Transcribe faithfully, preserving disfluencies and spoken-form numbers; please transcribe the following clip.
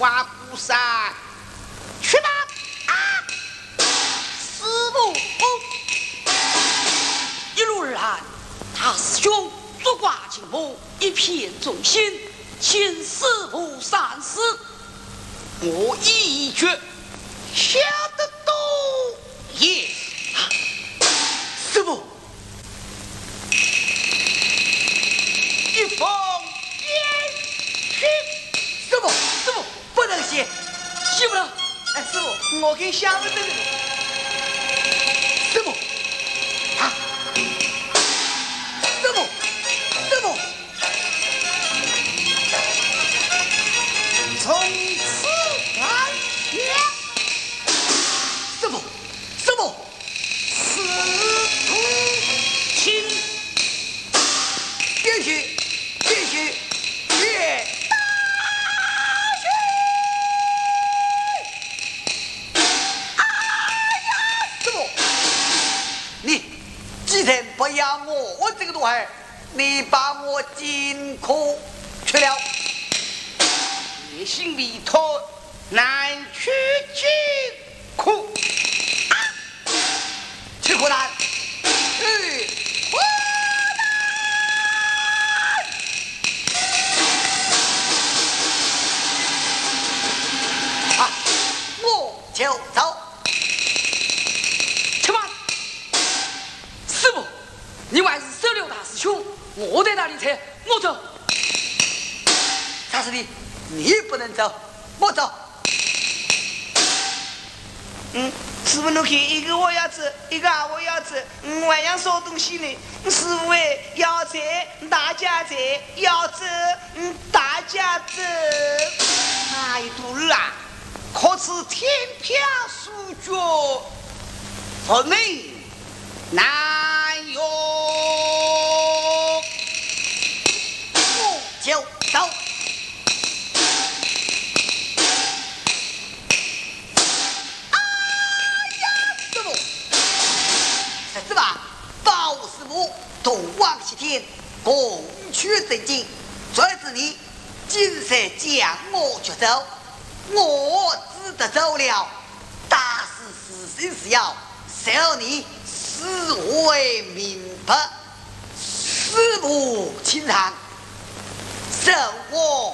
花果山，去吧！啊！师傅，一路而来，大师兄足挂金木，一片忠心，请师傅三思。我一决下得多也。啊、师傅，一封烟去。师傅，师傅不能写，写不了。哎，师傅，我给想的。师傅，啊，师傅，师傅，从此安全。师傅，师傅，师徒亲，必须，必须，越。既然不要我，我这个东儿，你把我金库去了，野心未脱，难去金库。啊，去苦难，去苦难。啊，我就走。你还是收留大师兄，我在那里猜，我走。大师弟，你不能走，我走。 嗯，师傅，侬看，一个我要走，一个我要走，我还想烧东西呢。师傅哎，要走，大家走；要走，嗯，大家走。 哎，徒儿啊，可是天票书脚，佛命难用。就走。哎呀，师傅，是吧？包师傅东望西天，共取真经。这是你今日将我捉走，我只得走了。大事是心是要受你视为明白，师傅请长。受我